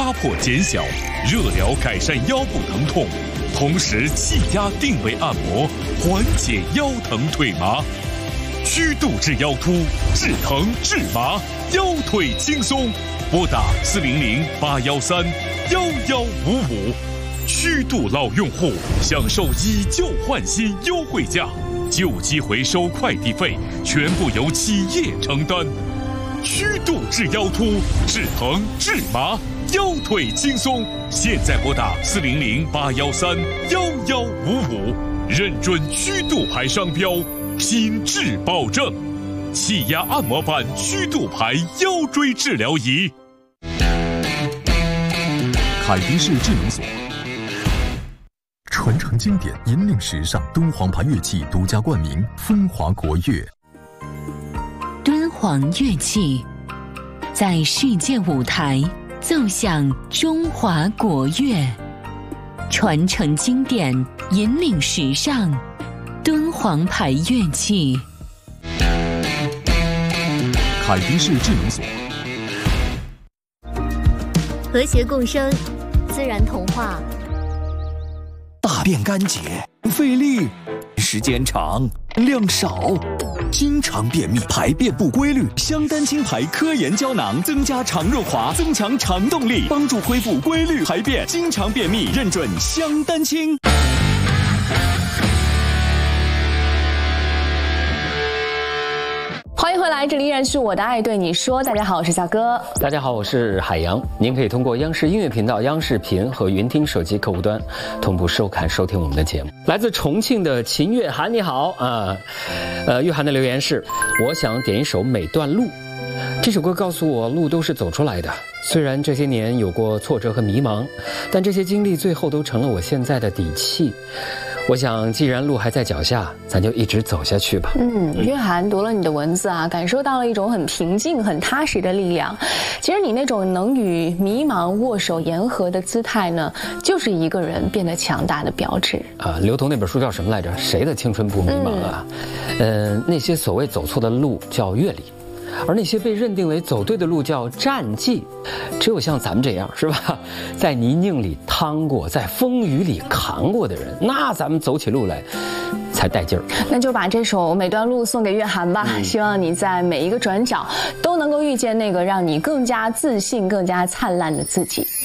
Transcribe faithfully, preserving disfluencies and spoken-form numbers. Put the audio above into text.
压迫减小，热疗改善腰部疼痛，同时气压定位按摩缓解腰疼腿麻。曲度治腰突，治疼治麻，腰腿轻松。拨打四零零八幺三幺幺五五。曲度老用户享受以旧换新优惠价，旧机回收快递费全部由企业承担。曲度治腰突，治疼治麻，腰腿轻松。现在拨打四零零八幺三幺幺五五，认准曲度牌商标，品质保证。气压按摩板曲度牌腰椎治疗仪。 凯迪士智能锁，传承经典，引领时尚。敦煌牌乐器独家冠名，风华国乐。 敦煌乐器在世界舞台奏响中华国乐，传承经典，引领时尚。敦煌牌乐器， 凯迪士智能锁。 和谐共生，自然童话。 大便干结，费力，时间长，量少，经常便秘，排便不规律。香丹清牌科研胶囊增加肠润滑，增强肠动力，帮助恢复规律排便。经常便秘，认准香丹清。 欢迎回来，这里依然是我的爱对你说。大家好，我是小哥。 大家好，我是海洋。您可以通过央视音乐频道、央视频和云听手机客户端同步收看收听我们的节目。来自重庆的秦月涵，你好啊。呃，月涵的留言是：我想点一首《每段路》。这首歌告诉我，路都是走出来的。虽然这些年有过挫折和迷茫，但这些经历最后都成了我现在的底气。我想，既然路还在脚下，咱就一直走下去吧。 嗯，约翰读了你的文字啊，感受到了一种很平静、很踏实的力量。其实你那种能与迷茫握手言和的姿态呢，就是一个人变得强大的标志啊。刘同那本书叫什么来着？谁的青春不迷茫啊？嗯、呃，那些所谓走错的路叫阅历。而那些被认定为走对的路叫战绩，只有像咱们这样，是吧？在泥泞里趟过，在风雨里扛过的人，那咱们走起路来才带劲儿。 那就把这首《每段路》送给月涵吧，嗯、希望你在每一个转角都能够遇见那个让你更加自信、更加灿烂的自己。